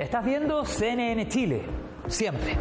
Estás viendo CNN Chile, siempre.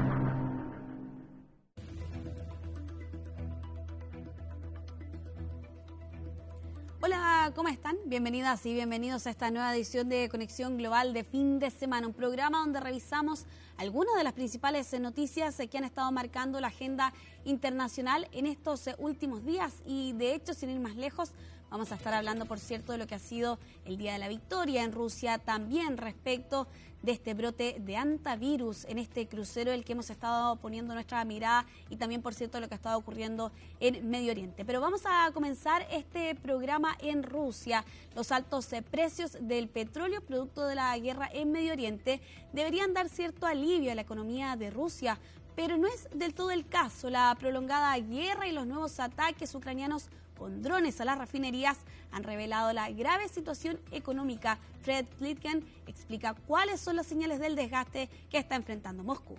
Hola, ¿cómo están? Bienvenidas y bienvenidos a esta nueva edición de Conexión Global de fin de semana, un programa donde revisamos algunas de las principales noticias que han estado marcando la agenda internacional en estos últimos días y de hecho, sin ir más lejos, vamos a estar hablando, por cierto, de lo que ha sido el Día de la Victoria en Rusia, también respecto de este brote de hantavirus en este crucero el que hemos estado poniendo nuestra mirada y también, por cierto, lo que ha estado ocurriendo en Medio Oriente. Pero vamos a comenzar este programa en Rusia. Los altos precios del petróleo producto de la guerra en Medio Oriente deberían dar cierto alivio a la economía de Rusia, pero no es del todo el caso. La prolongada guerra y los nuevos ataques ucranianos con drones a las refinerías han revelado la grave situación económica. Fred Plitgen explica cuáles son las señales del desgaste que está enfrentando Moscú.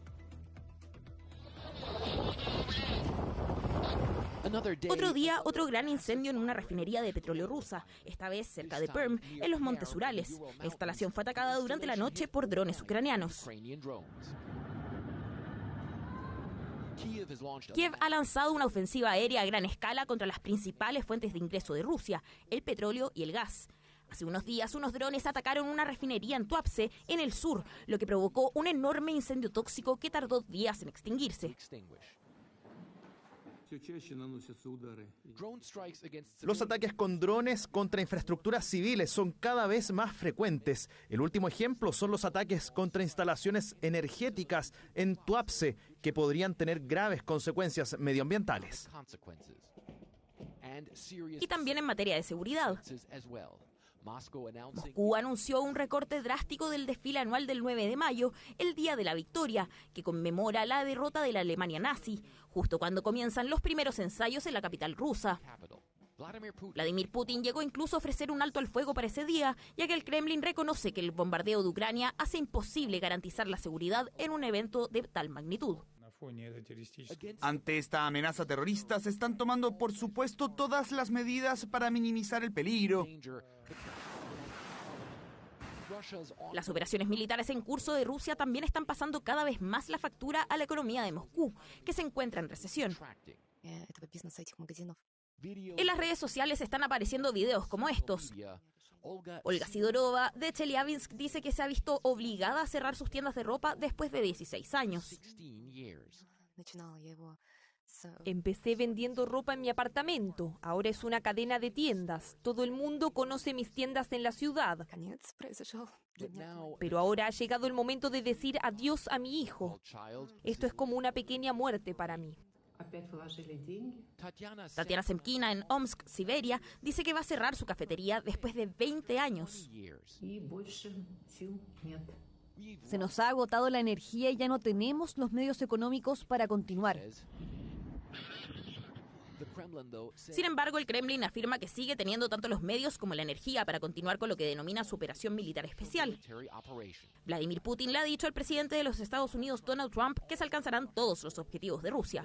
Otro día, otro gran incendio en una refinería de petróleo rusa, esta vez cerca de Perm, en los Montes Urales. La instalación fue atacada durante la noche por drones ucranianos. Kiev ha lanzado una ofensiva aérea a gran escala contra las principales fuentes de ingreso de Rusia, el petróleo y el gas. Hace unos días, unos drones atacaron una refinería en Tuapse, en el sur, lo que provocó un enorme incendio tóxico que tardó días en extinguirse. Los ataques con drones contra infraestructuras civiles son cada vez más frecuentes. El último ejemplo son los ataques contra instalaciones energéticas en Tuapse, que podrían tener graves consecuencias medioambientales. Y también en materia de seguridad. Moscú anunció un recorte drástico del desfile anual del 9 de mayo, el Día de la Victoria, que conmemora la derrota de la Alemania nazi, justo cuando comienzan los primeros ensayos en la capital rusa. Vladimir Putin llegó incluso a ofrecer un alto al fuego para ese día, ya que el Kremlin reconoce que el bombardeo de Ucrania hace imposible garantizar la seguridad en un evento de tal magnitud. Ante esta amenaza terrorista se están tomando, por supuesto, todas las medidas para minimizar el peligro. Las operaciones militares en curso de Rusia también están pasando cada vez más la factura a la economía de Moscú, que se encuentra en recesión. En las redes sociales están apareciendo videos como estos. Olga Sidorova de Chelyabinsk dice que se ha visto obligada a cerrar sus tiendas de ropa después de 16 años. Empecé vendiendo ropa en mi apartamento, ahora es una cadena de tiendas. Todo el mundo conoce mis tiendas en la ciudad. Pero ahora ha llegado el momento de decir adiós a mi hijo. Esto es como una pequeña muerte para mí. Tatiana Semkina en Omsk, Siberia, dice que va a cerrar su cafetería después de 20 años. Se nos ha agotado la energía y ya no tenemos los medios económicos para continuar. Sin embargo, el Kremlin afirma que sigue teniendo tanto los medios como la energía para continuar con lo que denomina su operación militar especial. Vladimir Putin le ha dicho al presidente de los Estados Unidos, Donald Trump, que se alcanzarán todos los objetivos de Rusia.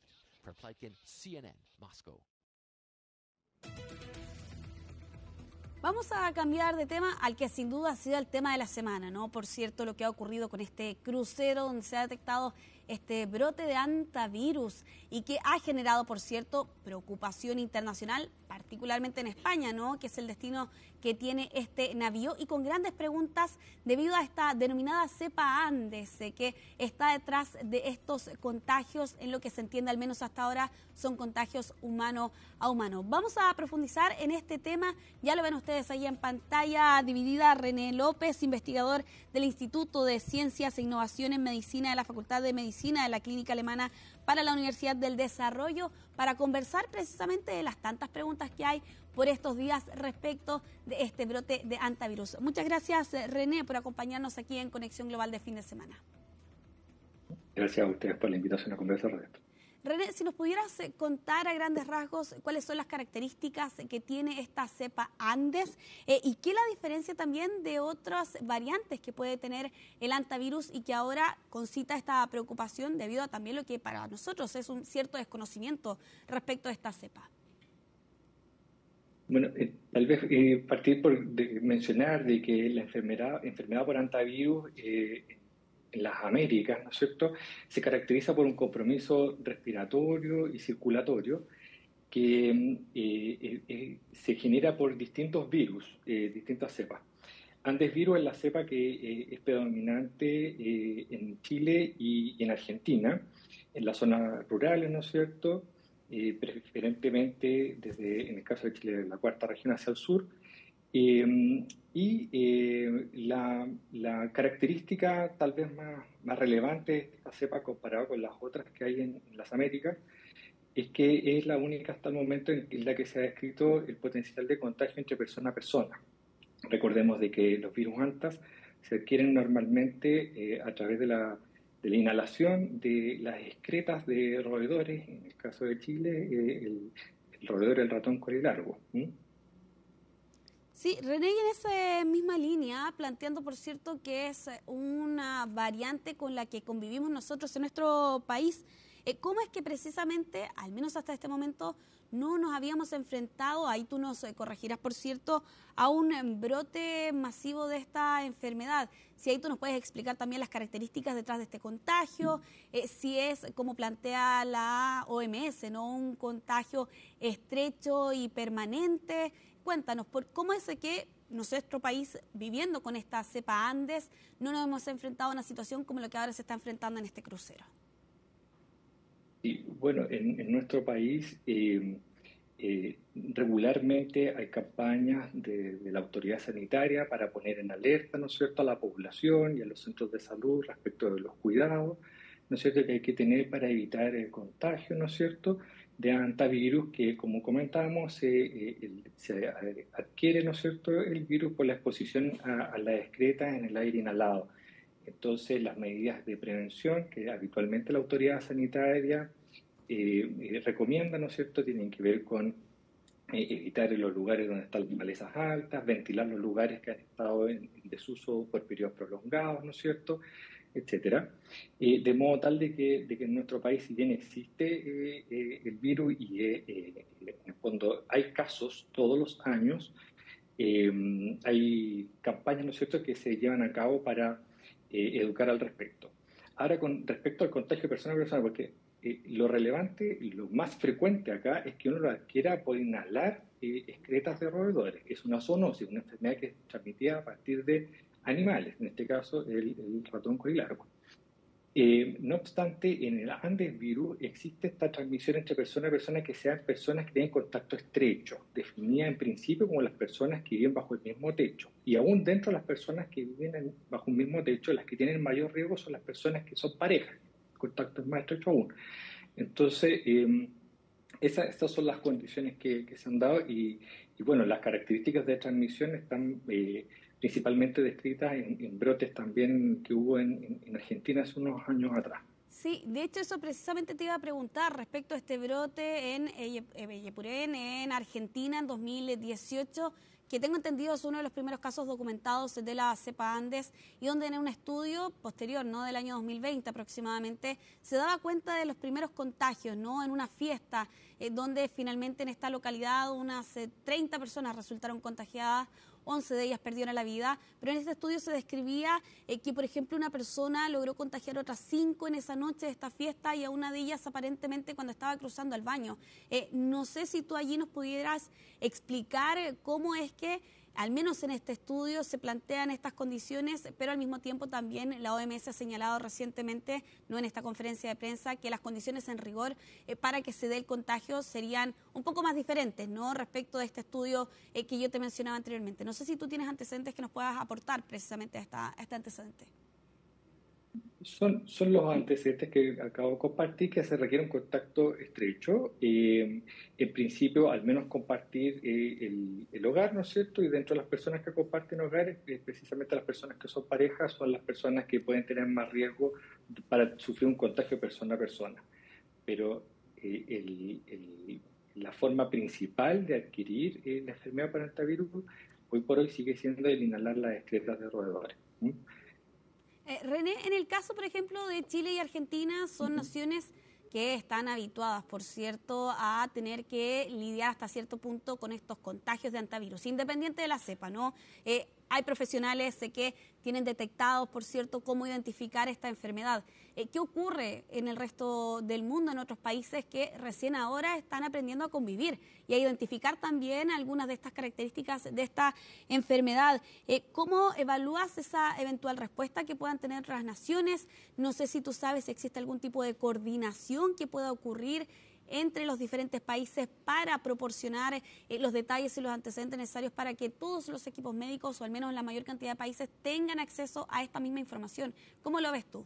Vamos a cambiar de tema al que sin duda ha sido el tema de la semana, ¿no? Por cierto, lo que ha ocurrido con este crucero donde se ha detectado este brote de hantavirus y que ha generado, por cierto, preocupación internacional, particularmente en España, ¿no? Que es el destino que tiene este navío y con grandes preguntas debido a esta denominada cepa Andes, que está detrás de estos contagios, en lo que se entiende al menos hasta ahora son contagios humano a humano. Vamos a profundizar en este tema, ya lo ven ustedes ahí en pantalla dividida, René López, investigador del Instituto de Ciencias e Innovación en Medicina de la Facultad de Medicina de la Clínica Alemana para la Universidad del Desarrollo, para conversar precisamente de las tantas preguntas que hay por estos días respecto de este brote de hantavirus. Muchas gracias, René, por acompañarnos aquí en Conexión Global de fin de semana. Gracias a ustedes por la invitación a conversar de esto. René, si nos pudieras contar a grandes rasgos cuáles son las características que tiene esta cepa Andes y qué la diferencia también de otras variantes que puede tener el hantavirus y que ahora concita esta preocupación debido a también lo que para nosotros es un cierto desconocimiento respecto a esta cepa. Bueno, tal vez partir por mencionar de que la enfermedad por hantavirus en las Américas, ¿no es cierto?, se caracteriza por un compromiso respiratorio y circulatorio que se genera por distintos virus, distintas cepas. Andes virus es la cepa que es predominante en Chile y en Argentina, en las zonas rurales, ¿no es cierto?, preferentemente en el caso de Chile, la cuarta región hacia el sur. La característica tal vez más relevante de esta cepa comparada con las otras que hay en las Américas es que es la única hasta el momento en la que se ha descrito el potencial de contagio entre persona a persona. Recordemos de que los virus hantas se adquieren normalmente a través de la inhalación de las excretas de roedores, en el caso de Chile, el roedor del ratón corilargo. Sí, René, y en esa misma línea, planteando, por cierto, que es una variante con la que convivimos nosotros en nuestro país, ¿cómo es que precisamente, al menos hasta este momento, no nos habíamos enfrentado, ahí tú nos corregirás, por cierto, a un brote masivo de esta enfermedad? Si ahí tú nos puedes explicar también las características detrás de este contagio, si es, como plantea la OMS, ¿no?, un contagio estrecho y permanente. Cuéntanos, ¿cómo es que nuestro país, viviendo con esta cepa Andes, no nos hemos enfrentado a una situación como lo que ahora se está enfrentando en este crucero? Y bueno, en nuestro país regularmente hay campañas de la autoridad sanitaria para poner en alerta, ¿no es cierto?, a la población y a los centros de salud respecto de los cuidados, ¿no es cierto?, que hay que tener para evitar el contagio, ¿no es cierto?, de hantavirus, que como comentábamos se adquiere, ¿no es cierto?, el virus por la exposición a las excretas en el aire inhalado. Entonces, las medidas de prevención que habitualmente la autoridad sanitaria recomienda, ¿no es cierto?, tienen que ver con evitar en los lugares donde están las malezas altas, ventilar los lugares que han estado en desuso por periodos prolongados, ¿no es cierto?, etcétera. De modo tal de que en nuestro país, si bien existe el virus y en el fondo hay casos todos los años, hay campañas, ¿no es cierto?, que se llevan a cabo para educar al respecto. Ahora, con respecto al contagio persona a persona, porque lo relevante y lo más frecuente acá es que uno lo adquiera por inhalar excretas de roedores. Es una zoonosis, una enfermedad que es transmitida a partir de animales, en este caso el ratón corilargo. No obstante, en el Andes virus existe esta transmisión entre persona a persona que sean personas que tienen contacto estrecho, definida en principio como las personas que viven bajo el mismo techo. Y aún dentro de las personas que viven bajo un mismo techo, las que tienen mayor riesgo son las personas que son parejas, el contacto es más estrecho aún. Entonces, esas son las condiciones que se han dado y bueno, las características de transmisión están principalmente descritas en brotes también que hubo en Argentina hace unos años atrás. Sí, de hecho eso precisamente te iba a preguntar respecto a este brote en Yepurén, en Argentina, en 2018, que tengo entendido es uno de los primeros casos documentados de la cepa Andes y donde en un estudio posterior, ¿no?, del año 2020 aproximadamente, se daba cuenta de los primeros contagios, ¿no?, en una fiesta donde finalmente en esta localidad unas 30 personas resultaron contagiadas, 11 de ellas perdieron la vida, pero en este estudio se describía que, por ejemplo, una persona logró contagiar a otras 5 en esa noche de esta fiesta y a una de ellas aparentemente cuando estaba cruzando al baño. No sé si tú allí nos pudieras explicar cómo es que, al menos en este estudio, se plantean estas condiciones, pero al mismo tiempo también la OMS ha señalado recientemente, no en esta conferencia de prensa, que las condiciones en rigor para que se dé el contagio serían un poco más diferentes, ¿no?, respecto de este estudio que yo te mencionaba anteriormente. No sé si tú tienes antecedentes que nos puedas aportar precisamente a este antecedente. Son los antecedentes que acabo de compartir, que se requiere un contacto estrecho. En principio, al menos compartir el hogar, ¿no es cierto? Y dentro de las personas que comparten hogares, precisamente las personas que son parejas son las personas que pueden tener más riesgo para sufrir un contagio persona a persona. Pero la forma principal de adquirir la enfermedad por hantavirus hoy por hoy sigue siendo el inhalar las excretas de roedores. René, en el caso, por ejemplo, de Chile y Argentina, son naciones que están habituadas, por cierto, a tener que lidiar hasta cierto punto con estos contagios de hantavirus, independiente de la cepa, ¿no? Hay profesionales que tienen detectados, por cierto, cómo identificar esta enfermedad. ¿Qué ocurre en el resto del mundo, en otros países que recién ahora están aprendiendo a convivir y a identificar también algunas de estas características de esta enfermedad? ¿Cómo evalúas esa eventual respuesta que puedan tener otras naciones? No sé si tú sabes si existe algún tipo de coordinación que pueda ocurrir entre los diferentes países para proporcionar los detalles y los antecedentes necesarios para que todos los equipos médicos, o al menos la mayor cantidad de países, tengan acceso a esta misma información. ¿Cómo lo ves tú?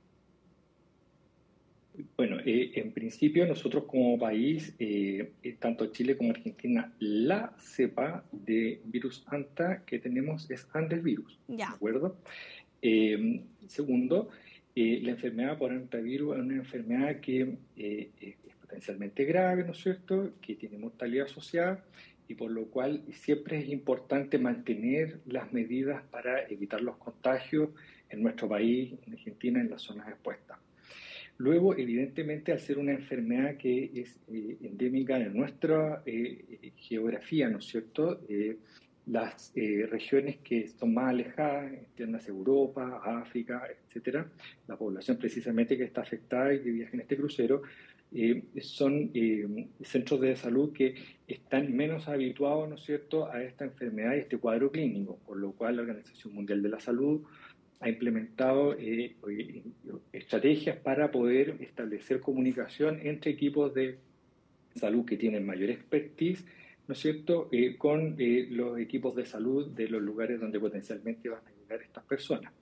Bueno, en principio nosotros como país, tanto Chile como Argentina, la cepa de virus Anta que tenemos es Andes-virus, ¿de acuerdo? Segundo, la enfermedad por antivirus es una enfermedad que es potencialmente grave, ¿no es cierto?, que tiene mortalidad asociada y por lo cual siempre es importante mantener las medidas para evitar los contagios en nuestro país, en Argentina, en las zonas expuestas. Luego, evidentemente, al ser una enfermedad que es endémica en nuestra geografía, ¿no es cierto?, las regiones que son más alejadas, entiéndase Europa, África, etcétera, la población precisamente que está afectada y que viaja en este crucero, son centros de salud que están menos habituados, ¿no es cierto?, a esta enfermedad y este cuadro clínico, por lo cual la Organización Mundial de la Salud ha implementado estrategias para poder establecer comunicación entre equipos de salud que tienen mayor expertise, ¿no es cierto?, con los equipos de salud de los lugares donde potencialmente van a llegar estas personas.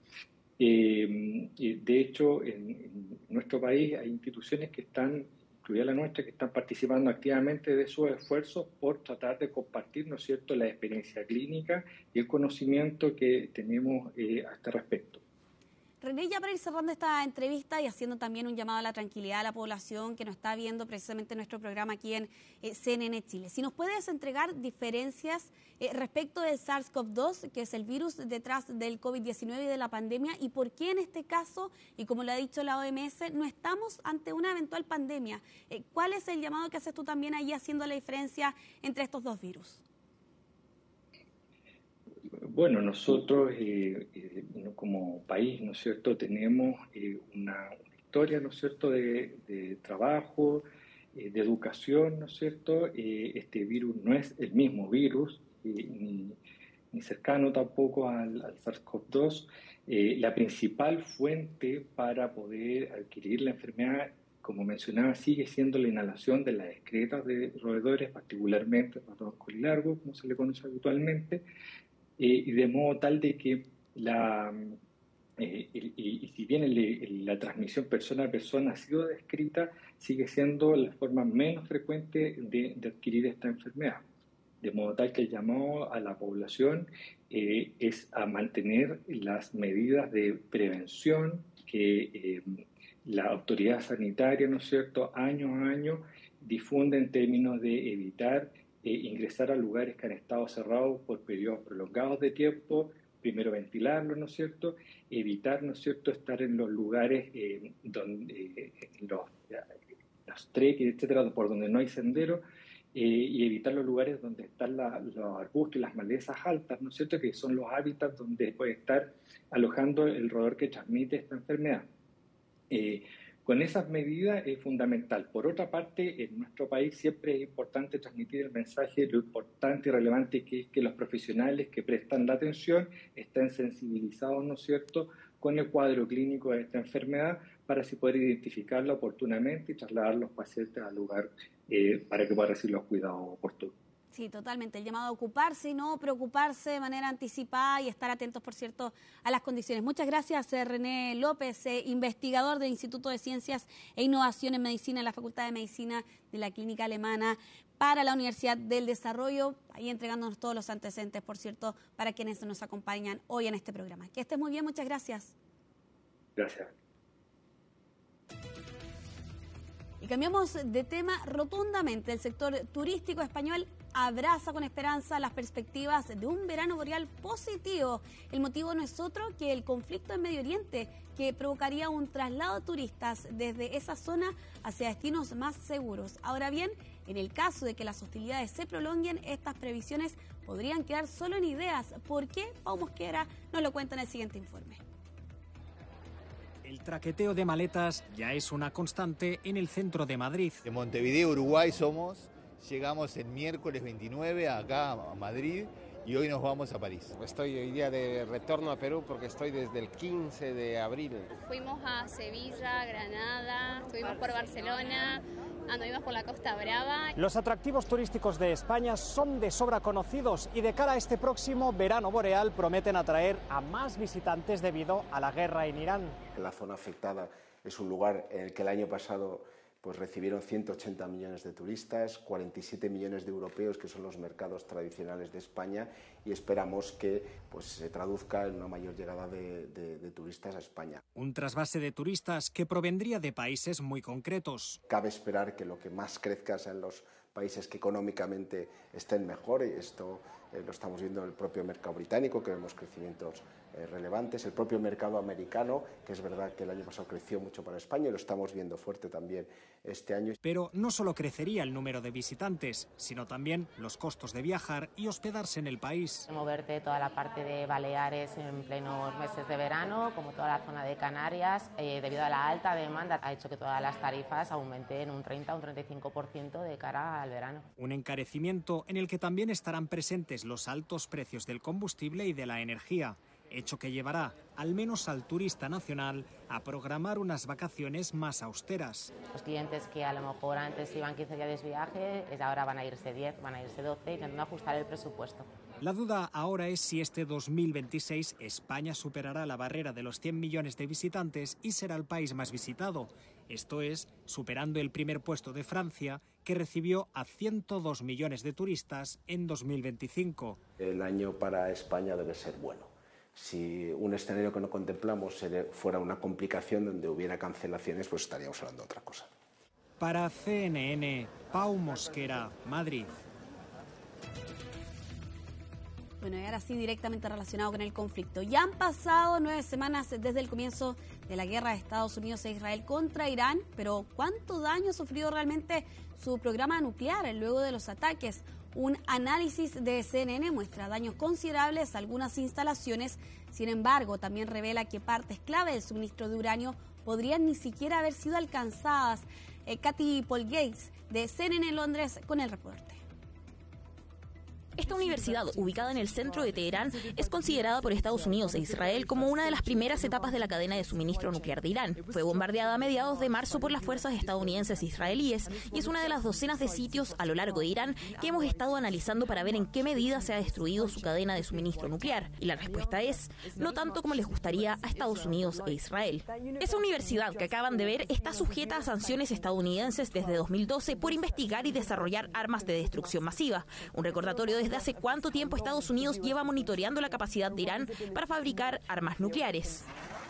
De hecho, en nuestro país hay instituciones que están, incluida la nuestra, que están participando activamente de esos esfuerzos por tratar de compartir, ¿no es cierto?, la experiencia clínica y el conocimiento que tenemos a este respecto. René, ya para ir cerrando esta entrevista y haciendo también un llamado a la tranquilidad a la población que nos está viendo precisamente nuestro programa aquí en CNN Chile, si nos puedes entregar diferencias respecto del SARS-CoV-2, que es el virus detrás del COVID-19 y de la pandemia, y por qué en este caso, y como lo ha dicho la OMS, no estamos ante una eventual pandemia. ¿Cuál es el llamado que haces tú también ahí haciendo la diferencia entre estos dos virus? Bueno, nosotros como país, ¿no es cierto?, tenemos una historia, ¿no es cierto?, de trabajo, de educación, ¿no es cierto? Este virus no es el mismo virus, ni cercano tampoco al SARS-CoV-2. La principal fuente para poder adquirir la enfermedad, como mencionaba, sigue siendo la inhalación de las excretas de roedores, particularmente ratón colilargo, como se le conoce habitualmente, y de modo tal de que si bien la transmisión persona a persona ha sido descrita, sigue siendo la forma menos frecuente de adquirir esta enfermedad. De modo tal que el llamado a la población es a mantener las medidas de prevención que la autoridad sanitaria, ¿no es cierto?, año a año difunde en términos de evitar ingresar a lugares que han estado cerrados por periodos prolongados de tiempo, primero ventilarlos, ¿no es cierto?, evitar, ¿no es cierto?, estar en los lugares donde los trekking, etcétera, por donde no hay sendero, y evitar los lugares donde están los arbustos y las malezas altas, ¿no es cierto?, que son los hábitats donde puede estar alojando el roedor que transmite esta enfermedad. Con esas medidas es fundamental. Por otra parte, en nuestro país siempre es importante transmitir el mensaje de lo importante y relevante que es que los profesionales que prestan la atención estén sensibilizados, ¿no es cierto?, con el cuadro clínico de esta enfermedad para así poder identificarla oportunamente y trasladar los pacientes al lugar para que puedan recibir los cuidados oportunos. Sí, totalmente. El llamado a ocuparse y no preocuparse de manera anticipada y estar atentos, por cierto, a las condiciones. Muchas gracias, René López, investigador del Instituto de Ciencias e Innovación en Medicina en la Facultad de Medicina de la Clínica Alemana para la Universidad del Desarrollo, ahí entregándonos todos los antecedentes, por cierto, para quienes nos acompañan hoy en este programa. Que estés muy bien, muchas gracias. Gracias. Y cambiamos de tema rotundamente. El sector turístico español abraza con esperanza las perspectivas de un verano boreal positivo. El motivo no es otro que el conflicto en Medio Oriente, que provocaría un traslado de turistas desde esa zona hacia destinos más seguros. Ahora bien, en el caso de que las hostilidades se prolonguen, estas previsiones podrían quedar solo en ideas. ¿Por qué? Pau Mosquera nos lo cuenta en el siguiente informe. El traqueteo de maletas ya es una constante en el centro de Madrid. De Montevideo, Uruguay somos, llegamos el miércoles 29 acá a Madrid y hoy nos vamos a París. Estoy hoy día de retorno a Perú porque estoy desde el 15 de abril. Fuimos a Sevilla, Granada, estuvimos por Barcelona, anduvimos por la Costa Brava. Los atractivos turísticos de España son de sobra conocidos y de cara a este próximo verano boreal prometen atraer a más visitantes debido a la guerra en Irán. La zona afectada es un lugar en el que el año pasado recibieron 180 millones de turistas, 47 millones de europeos, que son los mercados tradicionales de España, y esperamos que se traduzca en una mayor llegada de turistas a España. Un trasvase de turistas que provendría de países muy concretos. Cabe esperar que lo que más crezca sean los países que económicamente estén mejor, y esto lo estamos viendo en el propio mercado británico, que vemos crecimientos relevantes, el propio mercado americano, que es verdad que el año pasado creció mucho para España y lo estamos viendo fuerte también este año. Pero no solo crecería el número de visitantes, sino también los costos de viajar y hospedarse en el país. Moverte toda la parte de Baleares en plenos meses de verano, como toda la zona de Canarias, debido a la alta demanda, ha hecho que todas las tarifas aumenten un 30 o un 35% de cara al verano. Un encarecimiento en el que también estarán presentes los altos precios del combustible y de la energía, hecho que llevará al menos al turista nacional a programar unas vacaciones más austeras. Los clientes que a lo mejor antes iban 15 días de viaje, ahora van a irse 10, van a irse 12, intentando ajustar el presupuesto. La duda ahora es si este 2026 España superará la barrera de los 100 millones de visitantes y será el país más visitado. Esto es, superando el primer puesto de Francia, que recibió a 102 millones de turistas en 2025. El año para España debe ser bueno. Si un escenario que no contemplamos fuera una complicación donde hubiera cancelaciones, estaríamos hablando de otra cosa. Para CNN, Pau Mosquera, Madrid. Bueno, y ahora sí directamente relacionado con el conflicto. Ya han pasado 9 semanas desde el comienzo de la guerra de Estados Unidos e Israel contra Irán, pero ¿cuánto daño ha sufrido realmente su programa nuclear luego de los ataques? Un análisis de CNN muestra daños considerables a algunas instalaciones, sin embargo, también revela que partes clave del suministro de uranio podrían ni siquiera haber sido alcanzadas. Katy Paul Gates, de CNN Londres, con el reporte. Esta universidad, ubicada en el centro de Teherán, es considerada por Estados Unidos e Israel como una de las primeras etapas de la cadena de suministro nuclear de Irán. Fue bombardeada a mediados de marzo por las fuerzas estadounidenses e israelíes y es una de las docenas de sitios a lo largo de Irán que hemos estado analizando para ver en qué medida se ha destruido su cadena de suministro nuclear. Y la respuesta es, no tanto como les gustaría a Estados Unidos e Israel. Esa universidad que acaban de ver está sujeta a sanciones estadounidenses desde 2012 por investigar y desarrollar armas de destrucción masiva. Un recordatorio desde hace cuánto tiempo Estados Unidos lleva monitoreando la capacidad de Irán para fabricar armas nucleares.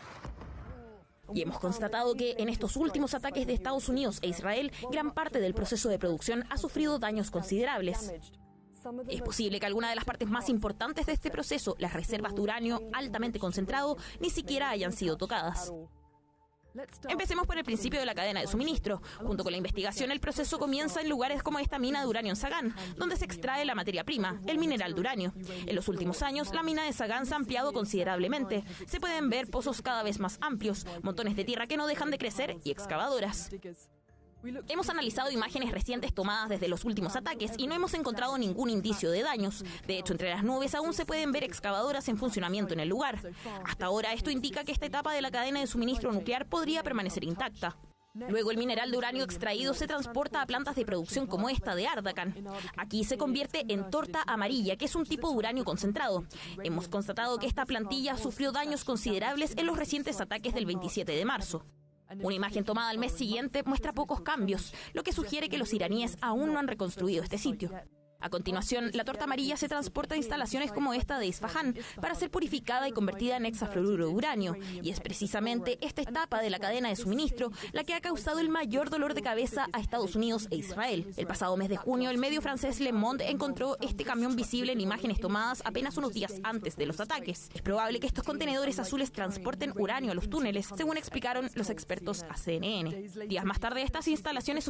Y hemos constatado que en estos últimos ataques de Estados Unidos e Israel, gran parte del proceso de producción ha sufrido daños considerables. Es posible que alguna de las partes más importantes de este proceso, las reservas de uranio altamente concentrado, ni siquiera hayan sido tocadas. Empecemos por el principio de la cadena de suministro. Junto con la investigación, el proceso comienza en lugares como esta mina de uranio en Sagan, donde se extrae la materia prima, el mineral de uranio. En los últimos años, la mina de Sagan se ha ampliado considerablemente. Se pueden ver pozos cada vez más amplios, montones de tierra que no dejan de crecer y excavadoras. Hemos analizado imágenes recientes tomadas desde los últimos ataques y no hemos encontrado ningún indicio de daños. De hecho, entre las nubes aún se pueden ver excavadoras en funcionamiento en el lugar. Hasta ahora, esto indica que esta etapa de la cadena de suministro nuclear podría permanecer intacta. Luego, el mineral de uranio extraído se transporta a plantas de producción como esta de Ardakan. Aquí se convierte en torta amarilla, que es un tipo de uranio concentrado. Hemos constatado que esta plantilla sufrió daños considerables en los recientes ataques del 27 de marzo. Una imagen tomada al mes siguiente muestra pocos cambios, lo que sugiere que los iraníes aún no han reconstruido este sitio. A continuación, la torta amarilla se transporta a instalaciones como esta de Isfahán para ser purificada y convertida en hexafluoruro de uranio. Y es precisamente esta etapa de la cadena de suministro la que ha causado el mayor dolor de cabeza a Estados Unidos e Israel. El pasado mes de junio, el medio francés Le Monde encontró este camión visible en imágenes tomadas apenas unos días antes de los ataques. Es probable que estos contenedores azules transporten uranio a los túneles, según explicaron los expertos a CNN. Días más tarde, estas instalaciones